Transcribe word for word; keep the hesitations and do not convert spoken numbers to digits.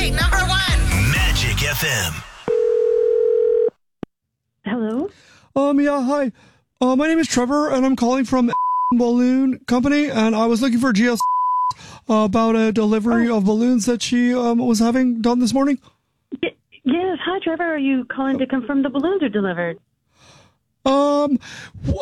play number one. Magic F M. Hello? Um, yeah, hi. Uh, my name is Trevor, and I'm calling from Balloon Company, and I was looking for G S uh, about a delivery Oh. of balloons that she um, was having done this morning. Y- yes. Hi, Trevor. Are you calling to confirm the balloons are delivered? Um,